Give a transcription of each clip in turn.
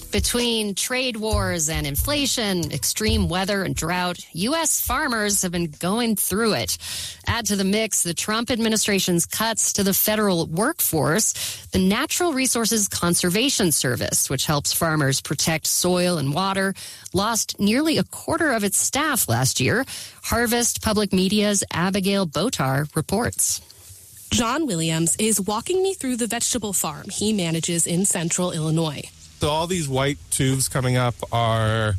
Between trade wars and inflation, extreme weather and drought, U.S. farmers have been going through it. Add to the mix the Trump administration's cuts to the federal workforce. The Natural Resources Conservation Service, which helps farmers protect soil and water, lost nearly a quarter of its staff last year. Harvest Public Media's Abigail Botar reports. John Williams is walking me through the vegetable farm he manages in central Illinois. So all these white tubes coming up are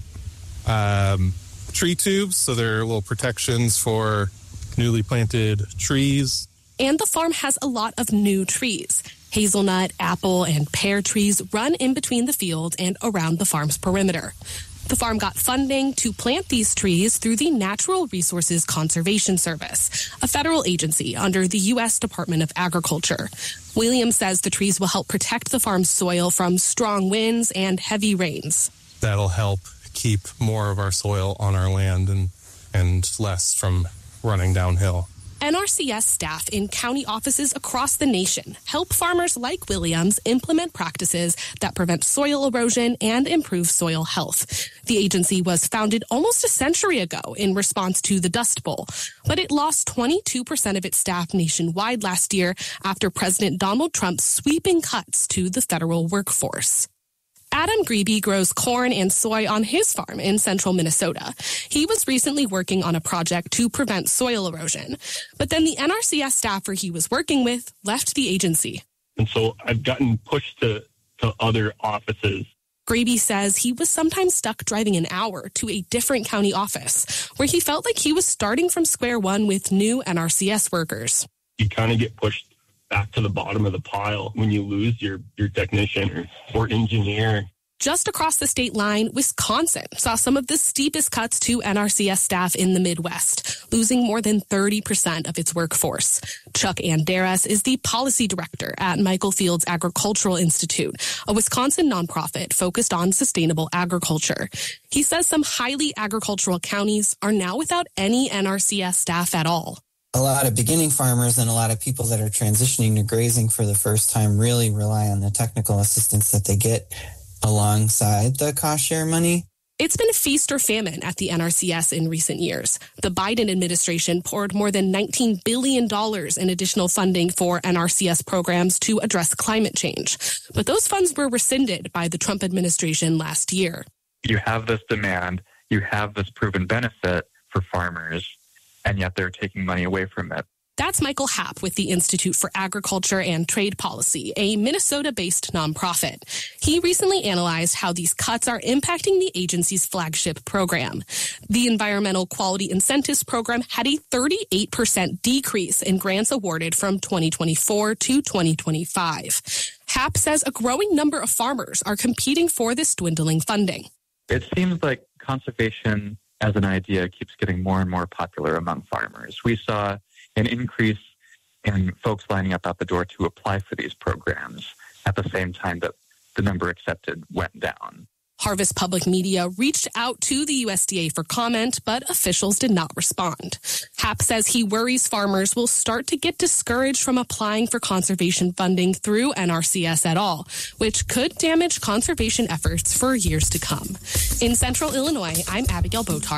tree tubes, so they're little protections for newly planted trees. And the farm has a lot of new trees. Hazelnut, apple, and pear trees run in between the field and around the farm's perimeter. The farm got funding to plant these trees through the Natural Resources Conservation Service, a federal agency under the U.S. Department of Agriculture. Williams says the trees will help protect the farm's soil from strong winds and heavy rains. That'll help keep more of our soil on our land and less from running downhill. NRCS staff in county offices across the nation help farmers like Williams implement practices that prevent soil erosion and improve soil health. The agency was founded almost a century ago in response to the Dust Bowl, but it lost 22% of its staff nationwide last year after President Donald Trump's sweeping cuts to the federal workforce. Adam Grebe grows corn and soy on his farm in central Minnesota. He was recently working on a project to prevent soil erosion, but then the NRCS staffer he was working with left the agency. And so I've gotten pushed to other offices. Grebe says he was sometimes stuck driving an hour to a different county office where he felt like he was starting from square one with new NRCS workers. You kind of get pushed back to the bottom of the pile when you lose your technician or engineer. Just across the state line, Wisconsin saw some of the steepest cuts to NRCS staff in the Midwest, losing more than 30% of its workforce. Chuck Anderes is the policy director at Michael Fields Agricultural Institute, a Wisconsin nonprofit focused on sustainable agriculture. He says some highly agricultural counties are now without any NRCS staff at all. A lot of beginning farmers and a lot of people that are transitioning to grazing for the first time really rely on the technical assistance that they get alongside the cost share money. It's been feast or famine at the NRCS in recent years. The Biden administration poured more than $19 billion in additional funding for NRCS programs to address climate change. But those funds were rescinded by the Trump administration last year. You have this demand, you have this proven benefit for farmers, and yet they're taking money away from it. That's Michael Happ with the Institute for Agriculture and Trade Policy, a Minnesota-based nonprofit. He recently analyzed how these cuts are impacting the agency's flagship program. The Environmental Quality Incentives Program had a 38% decrease in grants awarded from 2024 to 2025. Happ says a growing number of farmers are competing for this dwindling funding. It seems like conservation as an idea keeps getting more and more popular among farmers. We saw an increase in folks lining up out the door to apply for these programs at the same time that the number accepted went down. Harvest Public Media reached out to the USDA for comment, but officials did not respond. Happ says he worries farmers will start to get discouraged from applying for conservation funding through NRCS at all, which could damage conservation efforts for years to come. In central Illinois, I'm Abigail Botar.